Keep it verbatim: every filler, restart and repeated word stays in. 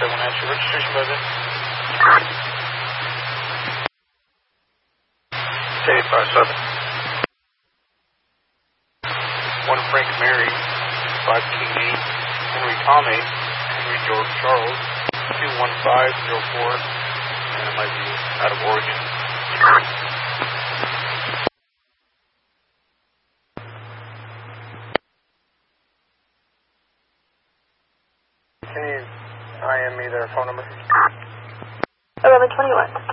seven at your registration buzzer. eight five seven. one Frank Mary, five King eight, Henry Tom eight, Henry George Charles, two one five zero four, and it might be out of Oregon. Can you I M me their phone number? eleven twenty-one.